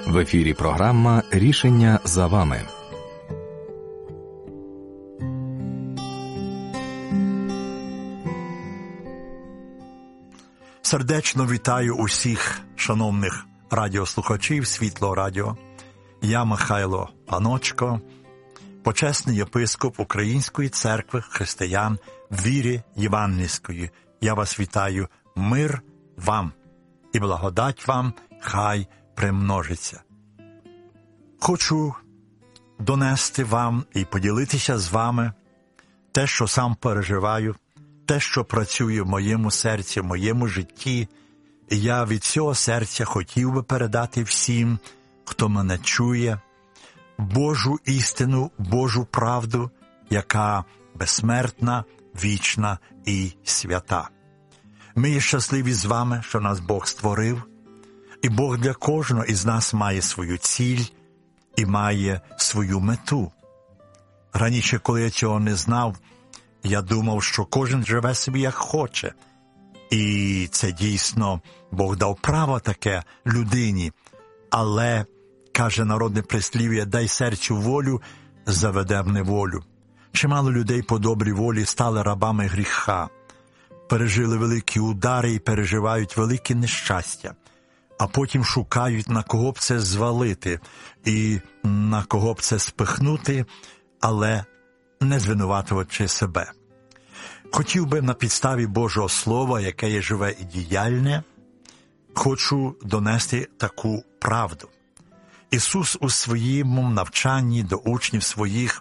В ефірі програма «Рішення за вами». Сердечно вітаю усіх шановних радіослухачів Світлого радіо. Я Михайло Аночко, почесний єпископ Української церкви християн віри євангельської. Я вас вітаю. Мир вам і благодать вам хай примножиться. Хочу донести вам і поділитися з вами те, що сам переживаю, те, що працює в моєму серці, в моєму житті. І я від цього серця хотів би передати всім, хто мене чує, Божу істину, Божу правду, яка безсмертна, вічна і свята. Ми є щасливі з вами, що нас Бог створив, і Бог для кожного із нас має свою ціль і має свою мету. Раніше, коли я цього не знав, я думав, що кожен живе собі як хоче. І це дійсно Бог дав право таке людині. Але, каже народне прислів'я, дай серцю волю, заведе в неволю. Чимало людей по добрій волі стали рабами гріха, пережили великі удари і переживають великі нещастя. А потім шукають, на кого б це звалити і на кого б це спихнути, але не звинуватюючи себе. Хотів би на підставі Божого Слова, яке є живе і діяльне, хочу донести таку правду. Ісус у своєму навчанні до учнів своїх,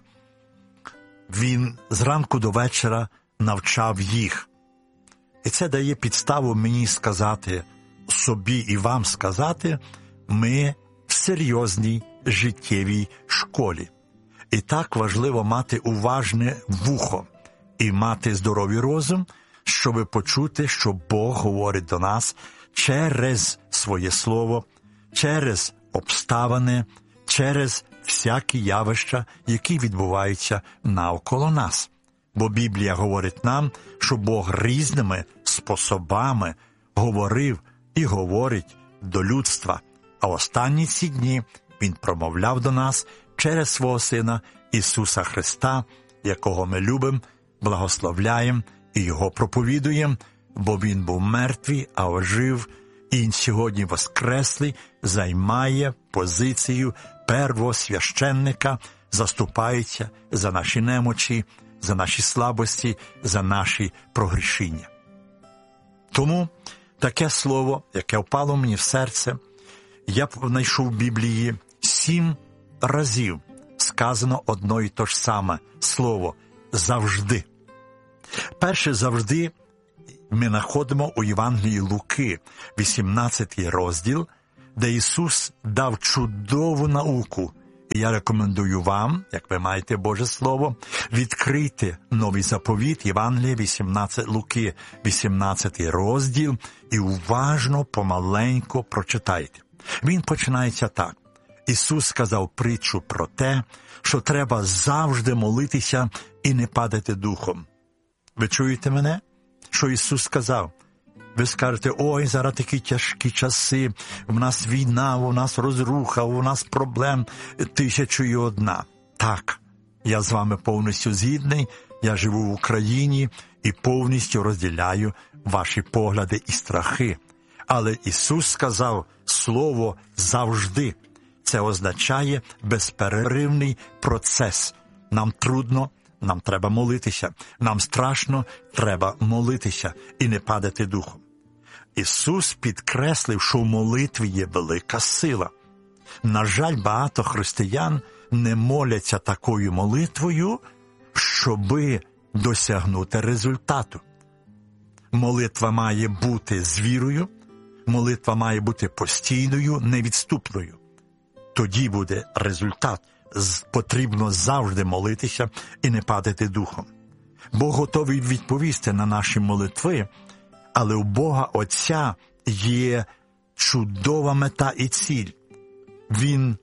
Він зранку до вечора навчав їх. І це дає підставу мені сказати, собі і вам сказати, ми в серйозній життєвій школі. І так важливо мати уважне вухо і мати здоровий розум, щоб почути, що Бог говорить до нас через своє слово, через обставини, через всякі явища, які відбуваються навколо нас. Бо Біблія говорить нам, що Бог різними способами говорив і говорить до людства. А останні ці дні Він промовляв до нас через свого Сина Ісуса Христа, якого ми любимо, благословляємо і Його проповідуємо, бо Він був мертвий, а ожив, і Він сьогодні воскреслий, займає позицію первосвященника, заступається за наші немочі, за наші слабості, за наші прогрішення. Тому таке слово, яке впало мені в серце, я знайшов в Біблії 7 разів сказано одно і те ж саме слово «завжди». Перше «завжди» ми знаходимо у Євангелії Луки, 18 розділ, де Ісус дав чудову науку. І я рекомендую вам, як ви маєте Боже Слово, відкрити новий заповіт Євангелія 18 Луки, 18 розділ, і уважно, помаленько прочитайте. Він починається так. Ісус сказав притчу про те, що треба завжди молитися і не падати духом. Ви чуєте мене? Що Ісус сказав? Ви скажете, ой, зараз такі тяжкі часи, в нас війна, у нас розруха, у нас проблем 1001. Так, я з вами повністю згідний, я живу в Україні і повністю розділяю ваші погляди і страхи. Але Ісус сказав слово «завжди». Це означає безперервний процес. Нам трудно, нам треба молитися. Нам страшно, треба молитися і не падати духом. Ісус підкреслив, що в молитві є велика сила. На жаль, багато християн не моляться такою молитвою, щоби досягнути результату. Молитва має бути з вірою, молитва має бути постійною, невідступною. Тоді буде результат. Потрібно завжди молитися і не падати духом. Бог готовий відповісти на наші молитви, але у Бога Отця є чудова мета і ціль. Він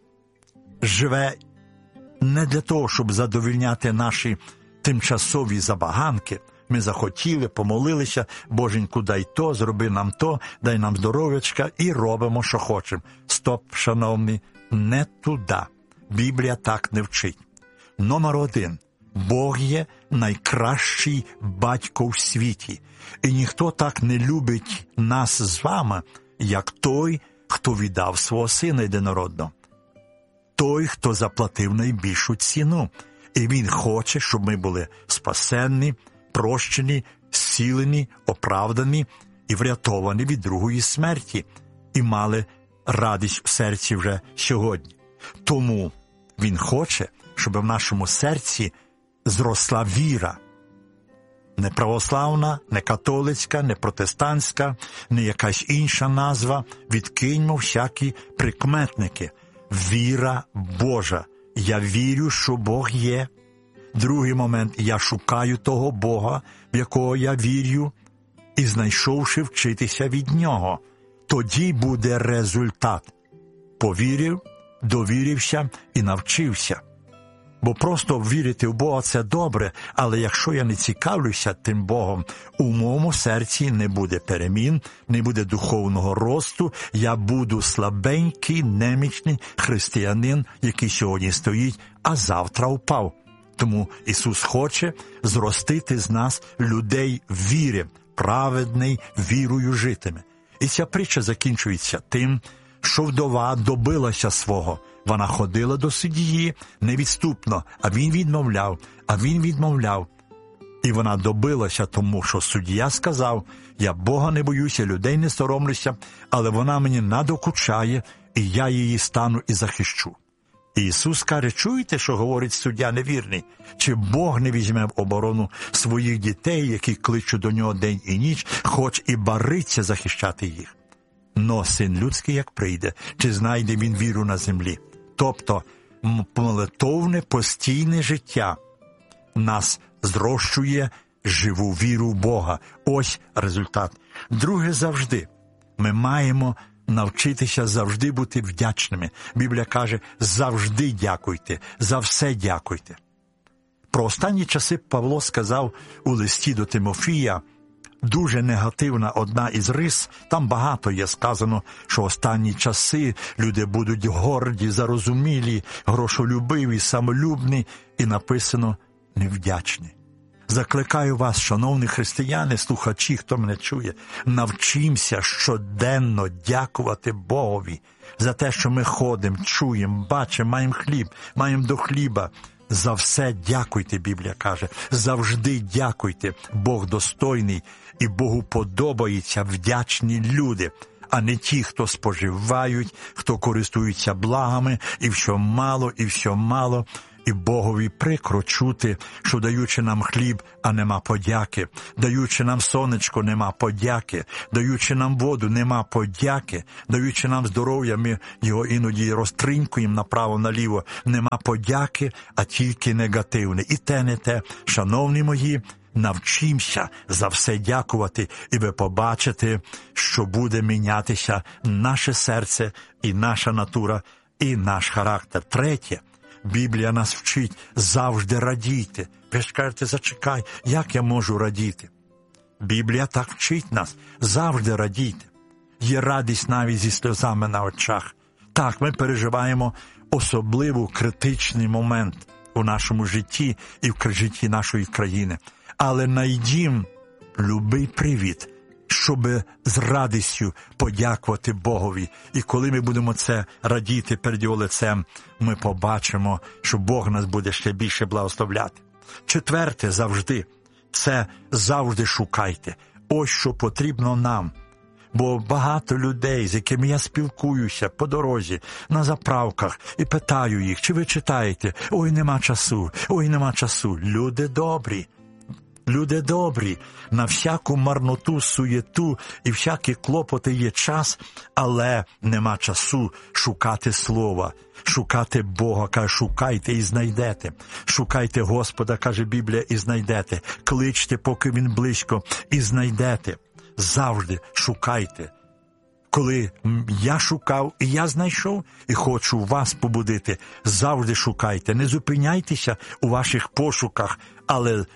живе не для того, щоб задовольняти наші тимчасові забаганки. Ми захотіли, помолилися, Боженьку, дай то, зроби нам то, дай нам здоров'ячка і робимо, що хочемо. Стоп, шановні, не туди. Біблія так не вчить. Номер 1. Бог є найкращий батько в світі. І ніхто так не любить нас з вами, як той, хто віддав свого сина єдинородного. Той, хто заплатив найбільшу ціну. І він хоче, щоб ми були спасенні, прощені, зцілені, оправдані і врятовані від другої смерті. І мали радість в серці вже сьогодні. Тому він хоче, щоб в нашому серці зросла віра. Не православна, не католицька, не протестантська, не якась інша назва. Відкиньмо всякі прикметники. Віра Божа. Я вірю, що Бог є. Другий момент. Я шукаю того Бога, в якого я вірю, і знайшовши вчитися від Нього. Тоді буде результат. Повірив, довірився і навчився. Бо просто вірити в Бога – це добре, але якщо я не цікавлюся тим Богом, у моєму серці не буде перемін, не буде духовного росту, я буду слабенький, немічний християнин, який сьогодні стоїть, а завтра впав. Тому Ісус хоче зростити з нас людей віри, праведний, вірою житиме. І ця притча закінчується тим, що вдова добилася свого. Вона ходила до судді невідступно, а він відмовляв. І вона добилася тому, що суддя сказав: я Бога не боюся, людей не соромлюся, але вона мені надокучає, і я її стану і захищу. І Ісус каже: чуєте, що говорить суддя невірний? Чи Бог не візьме в оборону своїх дітей, які кличуть до нього день і ніч, хоч і бариться захищати їх? Но Син людський, як прийде, чи знайде він віру на землі? Тобто молитовне, постійне життя нас зрощує живу віру в Бога. Ось результат. Друге, завжди. Ми маємо навчитися завжди бути вдячними. Біблія каже: завжди дякуйте, за все дякуйте. Про останні часи Павло сказав у листі до Тимофія, дуже негативна одна із рис, там багато є сказано, що останні часи люди будуть горді, зарозумілі, грошолюбиві, самолюбні, і написано невдячні. Закликаю вас, шановні християни, слухачі, хто мене чує, навчимося щоденно дякувати Богові за те, що ми ходимо, чуємо, бачимо, маємо хліб, маємо до хліба. За все дякуйте, Біблія каже. Завжди дякуйте. Бог достойний, і Богу подобаються вдячні люди, а не ті, хто споживають, хто користуються благами, і все мало. І Богові прикро чути, що даючи нам хліб, а нема подяки, даючи нам сонечко, нема подяки, даючи нам воду, нема подяки, даючи нам здоров'я, ми його іноді розтринькуємо направо-наліво, нема подяки, а тільки негативне. І те не те. Шановні мої, навчимося за все дякувати, і ви побачите, що буде мінятися наше серце, і наша натура, і наш характер. Третє. Біблія нас вчить: завжди радійте. Ви ж кажете: зачекай, як я можу радіти? Біблія так вчить нас: завжди радійте. Є радість навіть зі сльозами на очах. Так, ми переживаємо особливо критичний момент у нашому житті і в житті нашої країни. Але найдім любий привід, щоб з радістю подякувати Богові. І коли ми будемо це радіти перед Його лицем, ми побачимо, що Бог нас буде ще більше благословляти. Четверте, завжди. Це завжди шукайте. Ось що потрібно нам. Бо багато людей, з якими я спілкуюся по дорозі, на заправках, і питаю їх: чи ви читаєте? Ой, нема часу. Люди добрі, на всяку марноту, суєту і всякі клопоти є час, але нема часу шукати слова, шукати Бога. Каже: шукайте і знайдете. Шукайте Господа, каже Біблія, і знайдете. Кличте, поки Він близько, і знайдете. Завжди шукайте. Коли я шукав, і я знайшов, і хочу вас побудити, завжди шукайте. Не зупиняйтеся у ваших пошуках, але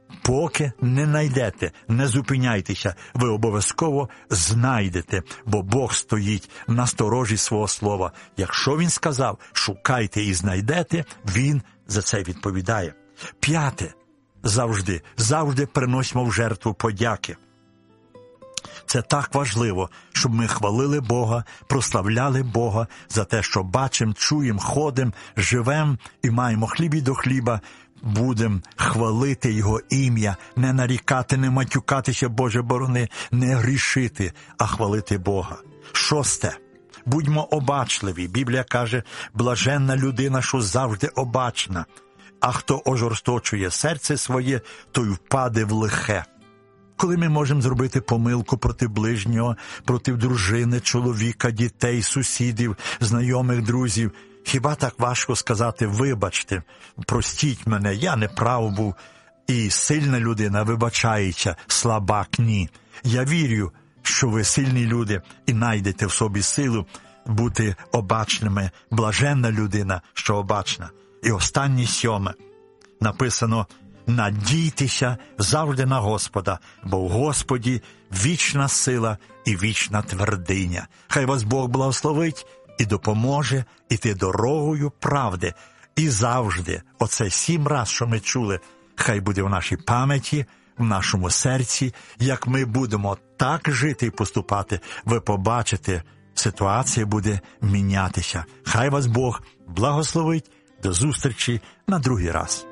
Поки не знайдете, не зупиняйтеся, ви обов'язково знайдете, бо Бог стоїть на сторожі свого слова. Якщо Він сказав, шукайте і знайдете, Він за це відповідає. 5. Завжди приносимо в жертву подяки. Це так важливо, щоб ми хвалили Бога, прославляли Бога за те, що бачимо, чуємо, ходимо, живемо і маємо хліб і до хліба. Будемо хвалити Його ім'я, не нарікати, не матюкатися, Боже борони, не грішити, а хвалити Бога. 6. Будьмо обачливі. Біблія каже, блаженна людина, що завжди обачна, а хто ожорсточує серце своє, той впаде в лихе. Коли ми можемо зробити помилку проти ближнього, проти дружини, чоловіка, дітей, сусідів, знайомих, друзів, хіба так важко сказати «вибачте, простіть мене, я не прав був». І сильна людина вибачається, слабак – ні. Я вірю, що ви сильні люди і знайдете в собі силу бути обачними. Блаженна людина, що обачна. І останнє 7. Написано «Надійтеся завжди на Господа, бо в Господі вічна сила і вічна твердиня». Хай вас Бог благословить і допоможе іти дорогою правди. І завжди, оце 7 раз, що ми чули, хай буде в нашій пам'яті, в нашому серці. Як ми будемо так жити і поступати, ви побачите, ситуація буде мінятися. Хай вас Бог благословить. До зустрічі на другий раз.